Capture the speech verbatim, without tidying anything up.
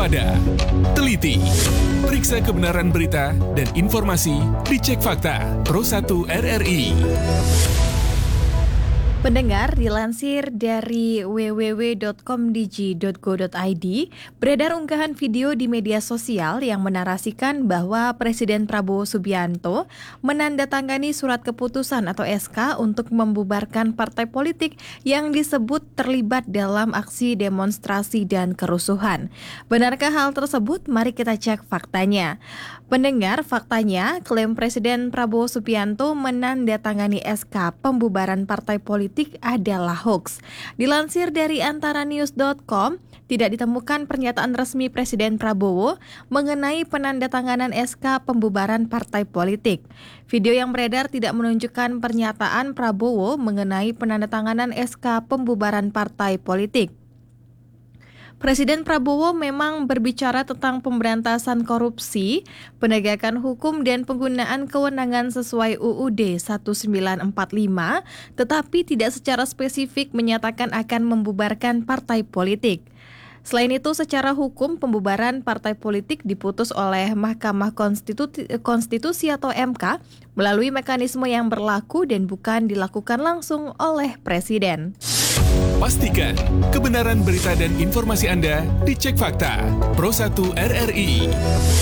waspada, teliti, periksa kebenaran berita dan informasi, dicek fakta. Pro satu R R I. Pendengar, dilansir dari w w w titik komdigi titik go titik i d, beredar unggahan video di media sosial yang menarasikan bahwa Presiden Prabowo Subianto menandatangani surat keputusan atau S K untuk membubarkan partai politik yang disebut terlibat dalam aksi demonstrasi dan kerusuhan. Benarkah hal tersebut? Mari kita cek faktanya. Pendengar, faktanya klaim Presiden Prabowo Subianto menandatangani S K pembubaran partai politik adalah hoax. Dilansir dari antara news titik com, tidak ditemukan pernyataan resmi Presiden Prabowo mengenai penandatanganan S K pembubaran partai politik. Video yang beredar tidak menunjukkan pernyataan Prabowo mengenai penandatanganan S K pembubaran partai politik. Presiden Prabowo memang berbicara tentang pemberantasan korupsi, penegakan hukum dan penggunaan kewenangan sesuai U U D seribu sembilan ratus empat puluh lima, tetapi tidak secara spesifik menyatakan akan membubarkan partai politik. Selain itu, secara hukum pembubaran partai politik diputus oleh Mahkamah Konstitusi, Konstitusi atau M K melalui mekanisme yang berlaku dan bukan dilakukan langsung oleh Presiden. Pastikan kebenaran berita dan informasi Anda dicek fakta. Pro satu R R I.